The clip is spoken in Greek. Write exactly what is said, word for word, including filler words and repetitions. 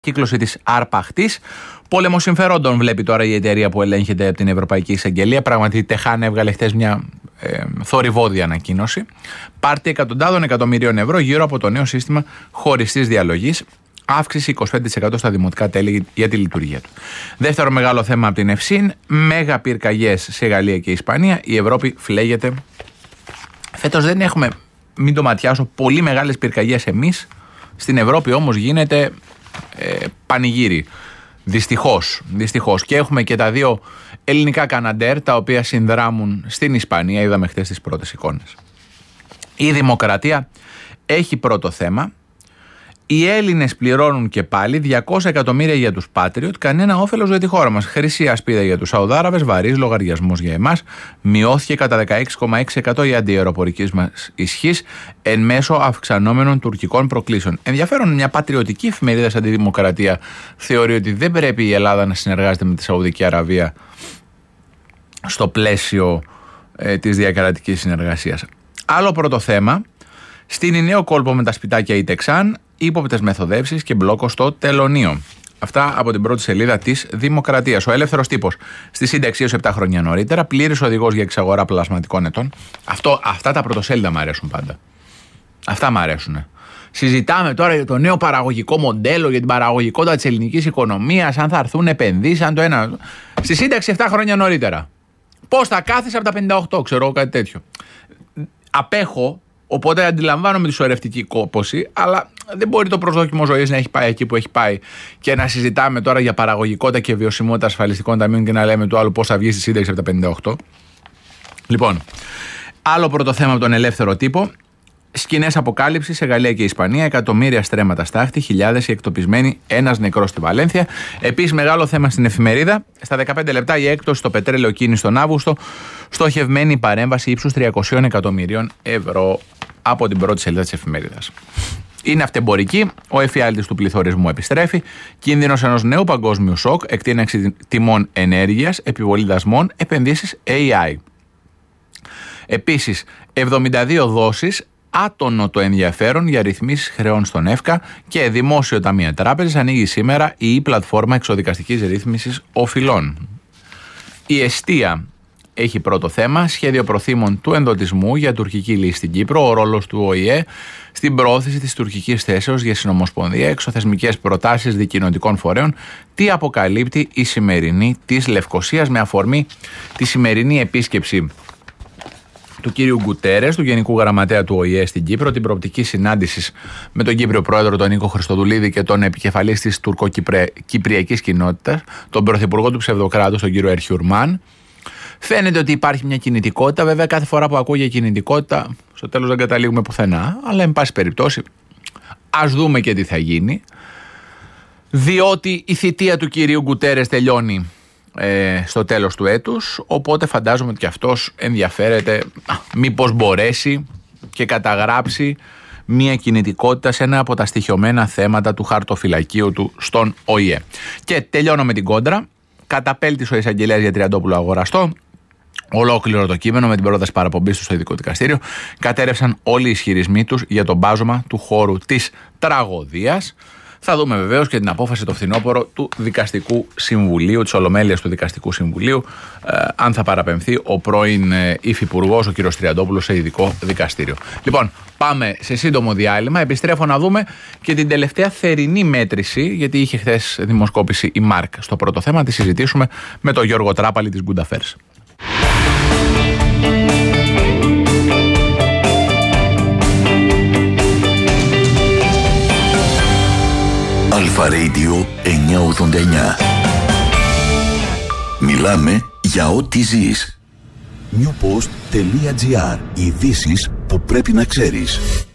Κύκλωση της αρπαχτής. Πόλεμο συμφερόντων βλέπει τώρα η εταιρεία που ελέγχεται από την Ευρωπαϊκή Εισαγγελία. Πραγματικά η Τεχάν έβγαλε χτες μια ε, θορυβώδη ανακοίνωση. Πάρτι εκατοντάδων εκατομμυρίων ευρώ γύρω από το νέο σύστημα χωριστής διαλογής. Αύξηση είκοσι πέντε τοις εκατό στα δημοτικά τέλη για τη λειτουργία του. Δεύτερο μεγάλο θέμα από την Ευσύν. Μέγα πυρκαγιές σε Γαλλία και Ισπανία. Η Ευρώπη φλέγεται. Φέτος δεν έχουμε, μην το ματιάσω, πολύ μεγάλες πυρκαγιές εμείς. Στην Ευρώπη όμως γίνεται ε, πανηγύρι. Δυστυχώς, δυστυχώς. Και έχουμε και τα δύο ελληνικά Καναντέρ τα οποία συνδράμουν στην Ισπανία. Είδαμε χτες τις πρώτες εικόνες. Η δημοκρατία έχει πρώτο θέμα. Οι Έλληνες πληρώνουν και πάλι διακόσια εκατομμύρια για τους Patriot, κανένα όφελος για τη χώρα μας. Χρυσή ασπίδα για τους Σαουδάραβες, βαρύς λογαριασμός για εμάς. Μειώθηκε κατά δεκαέξι κόμμα έξι τοις εκατό η αντιαεροπορικής μας ισχύς εν μέσω αυξανόμενων τουρκικών προκλήσεων. Ενδιαφέρον, μια πατριωτική εφημερίδα σαν τη Δημοκρατία θεωρεί ότι δεν πρέπει η Ελλάδα να συνεργάζεται με τη Σαουδική Αραβία στο πλαίσιο ε, της διακρατικής συνεργασίας. Άλλο πρώτο θέμα. Στην Ιναίο κόλπο με τα σπιτάκια η Τεξάν, ύποπτες μεθοδεύσεις και μπλόκο στο τελωνείο. Αυτά από την πρώτη σελίδα της Δημοκρατίας. Ο ελεύθερος τύπος στη σύνταξη έως επτά χρόνια νωρίτερα, πλήρης οδηγός για εξαγορά πλασματικών ετών. Αυτό, αυτά τα πρωτοσέλιδα μου αρέσουν πάντα. Αυτά μου αρέσουν. Συζητάμε τώρα για το νέο παραγωγικό μοντέλο, για την παραγωγικότητα της ελληνικής οικονομίας, αν θα έρθουν επενδύσεις, αν το ένα. Στη σύνταξη επτά χρόνια νωρίτερα. Πώς θα κάθεσαι από τα πενήντα οκτώ, ξέρω κάτι τέτοιο. Απέχω. Οπότε αντιλαμβάνομαι τη σωρευτική κόπωση, αλλά δεν μπορεί το προσδόκιμο ζωής να έχει πάει εκεί που έχει πάει και να συζητάμε τώρα για παραγωγικότητα και βιωσιμότητα ασφαλιστικών ταμείων και να λέμε του άλλου πώς θα βγει στη σύνταξη από τα πενήντα οκτώ. Λοιπόν, άλλο πρώτο θέμα από τον ελεύθερο τύπο. Σκηνές αποκάλυψης σε Γαλλία και Ισπανία, εκατομμύρια στρέμματα στάχτη, χιλιάδες οι εκτοπισμένοι, ένας νεκρός στη Βαλένθια. Επίσης, μεγάλο θέμα στην εφημερίδα. Στα δεκαπέντε λεπτά η έκπτωση στο πετρέλαιο κίνηση τον Αύγουστο, στοχευμένη παρέμβαση ύψους τριακόσια εκατομμυρίων ευρώ από την πρώτη σελίδα της εφημερίδας. Είναι αυτεμπορική, ο εφιάλτης του πληθωρισμού επιστρέφει, κίνδυνος ενός νέου παγκόσμιου σοκ, εκτείναξη τιμών ενέργειας, επιβολή δασμών, επενδύσεις έι άι. Επίσης, εβδομήντα δύο δόσεις. Άτονο το ενδιαφέρον για ρυθμίσεις χρεών στον ΕΦΚΑ και Δημόσιο Ταμείο Τράπεζας ανοίγει σήμερα η πλατφόρμα εξοδικαστικής ρύθμισης οφειλών. Η εστία έχει πρώτο θέμα, σχέδιο προθήμων του ενδοτισμού για τουρκική λύση στην Κύπρο, ο ρόλος του ΟΗΕ στην προώθηση της τουρκικής θέσεως για συνομοσπονδία, εξωθεσμικές προτάσεις δικοινοτικών φορέων, τι αποκαλύπτει η σημερινή της Λευκωσίας με αφορμή τη σημερινή επίσκεψη του κύριου Γκουτέρες, του Γενικού Γραμματέα του ΟΗΕ στην Κύπρο, την προοπτική συνάντηση με τον Κύπριο Πρόεδρο τον Νίκο Χριστοδουλίδη και τον επικεφαλής της τουρκοκυπριακής κοινότητας, τον Πρωθυπουργό του Ψευδοκράτους, τον κύριο Ερχιουρμάν. Φαίνεται ότι υπάρχει μια κινητικότητα. Βέβαια, κάθε φορά που ακούγεται κινητικότητα, στο τέλος δεν καταλήγουμε πουθενά. Αλλά, εν πάση περιπτώσει, ας δούμε και τι θα γίνει. Διότι η θητεία του κυρίου Γκουτέρες τελειώνει Ε, στο τέλος του έτους, οπότε φαντάζομαι ότι και αυτός ενδιαφέρεται μήπως μπορέσει και καταγράψει μια κινητικότητα σε ένα από τα στοιχειωμένα θέματα του χαρτοφυλακίου του στον ΟΗΕ. Και τελειώνω με την κόντρα. Καταπέλτης ο εισαγγελέας για Τριαντόπουλο αγοραστό. Ολόκληρο το κείμενο με την πρόταση παραπομπής του στο ειδικό δικαστήριο. Κατέρευσαν όλοι οι ισχυρισμοί τους για τον μπάζωμα του χώρου της τραγωδίας. Θα δούμε βεβαίως και την απόφαση το φθινόπωρο του Δικαστικού Συμβουλίου, της Ολομέλειας του Δικαστικού Συμβουλίου, ε, αν θα παραπεμφθεί ο πρώην ε, υφυπουργός, ο κ. Τριαντόπουλος, σε ειδικό δικαστήριο. Λοιπόν, πάμε σε σύντομο διάλειμμα. Επιστρέφω να δούμε και την τελευταία θερινή μέτρηση, γιατί είχε χθες δημοσκόπηση η Μάρκ στο πρώτο θέμα. Τη συζητήσουμε με τον Γιώργο Τράπαλη της Good Affairs. Αλφα Radio εννιακόσια ογδόντα εννιά. Μιλάμε για ό,τι ζεις. newpost.gr. Ειδήσεις που πρέπει να ξέρεις.